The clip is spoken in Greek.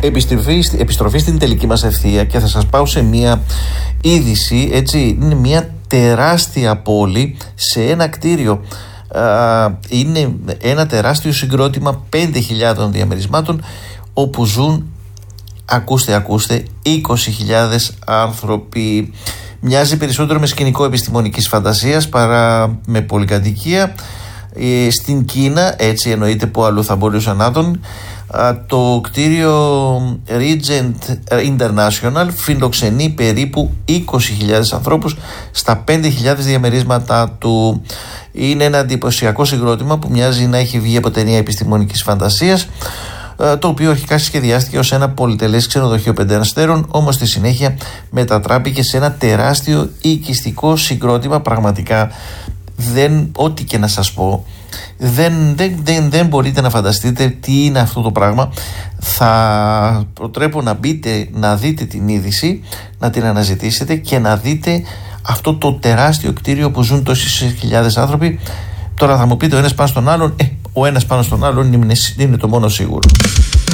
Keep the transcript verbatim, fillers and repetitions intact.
επιστροφή, επιστροφή στην τελική μας ευθεία και θα σας πάω σε μια είδηση, έτσι, είναι μια τεράστια πόλη σε ένα κτίριο. Uh, είναι ένα τεράστιο συγκρότημα πέντε χιλιάδων διαμερισμάτων όπου ζουν, ακούστε ακούστε, είκοσι χιλιάδες άνθρωποι. Μοιάζει περισσότερο με σκηνικό επιστημονικής φαντασίας παρά με πολυκατοικία. ε, στην Κίνα, έτσι εννοείται, που αλλού θα μπορούσαν να τον. Το κτίριο Regent International φιλοξενεί περίπου είκοσι χιλιάδες ανθρώπους στα πέντε χιλιάδες διαμερίσματα του. Είναι ένα εντυπωσιακό συγκρότημα που μοιάζει να έχει βγει από ταινία επιστημονικής φαντασίας, το οποίο αρχικά σχεδιάστηκε ως ένα πολυτελές ξενοδοχείο πέντε αστέρων, όμως στη συνέχεια μετατράπηκε σε ένα τεράστιο οικιστικό συγκρότημα. Πραγματικά δεν, ό,τι και να σας πω, δεν, δεν, δεν, δεν μπορείτε να φανταστείτε τι είναι αυτό το πράγμα. Θα προτρέπω να μπείτε να δείτε την είδηση, να την αναζητήσετε και να δείτε αυτό το τεράστιο κτίριο που ζουν τόσες χιλιάδες άνθρωποι. Τώρα θα μου πείτε ο ένας πάνω στον άλλον, ε, ο ένας πάνω στον άλλον είναι, είναι το μόνο σίγουρο.